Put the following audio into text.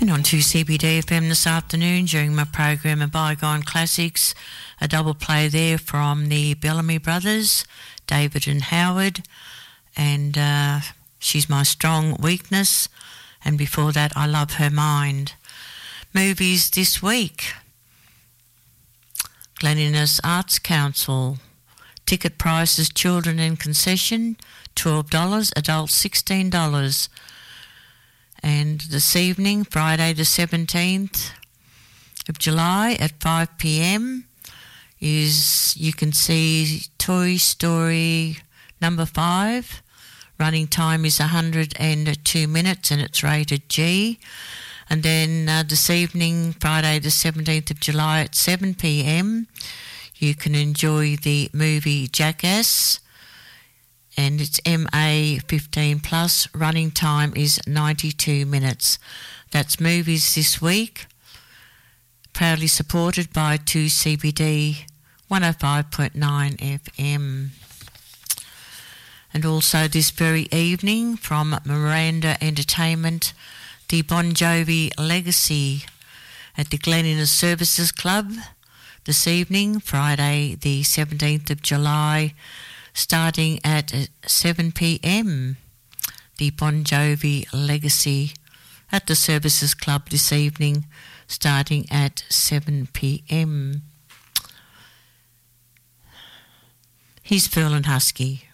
And on 2CBD FM this afternoon during my program of Bygone Classics, a double play there from the Bellamy Brothers, David and Howard, and She's My Strong Weakness, and before that I Love Her Mind. Movies this week: Glen Innes Arts Council, ticket prices, children in concession, $12, adults $16. And this evening, Friday the 17th of July at 5 p.m, you can see Toy Story number 5. Running time is 102 minutes and it's rated G. And then this evening, Friday the 17th of July at 7 p.m, you can enjoy the movie Jackass, and it's MA 15+. Running time is 92 minutes. That's movies this week. Proudly supported by 2CBD 105.9 FM. And also this very evening from Miranda Entertainment, the Bon Jovi Legacy at the Glen Innes Services Club this evening, Friday the 17th of July, starting at 7 p.m. The Bon Jovi Legacy at the Services Club this evening, starting at 7 p.m. Here's Ferlin Husky.